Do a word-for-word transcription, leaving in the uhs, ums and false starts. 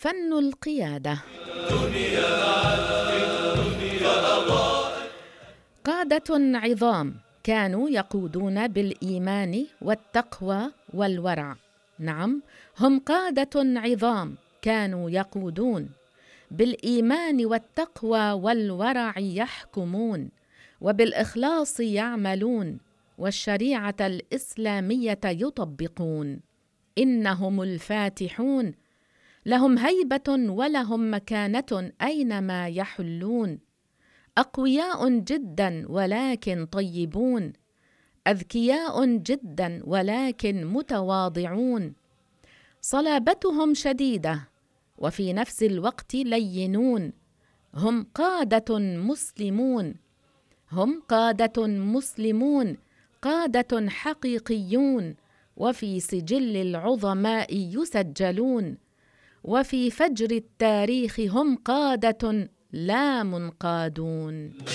فن القيادة. قادة عظام كانوا يقودون بالإيمان والتقوى والورع. نعم، هم قادة عظام كانوا يقودون بالإيمان والتقوى والورع، يحكمون وبالإخلاص يعملون والشريعة الإسلامية يطبقون. إنهم الفاتحون، لهم هيبة ولهم مكانة أينما يحلون. أقوياء جدا ولكن طيبون، أذكياء جدا ولكن متواضعون. صلابتهم شديدة وفي نفس الوقت لينون. هم قادة مسلمون، هم قادة مسلمون، قادة حقيقيون، وفي سجل العظماء يسجلون. وفي فجر التاريخ هم قادة لا منقادون.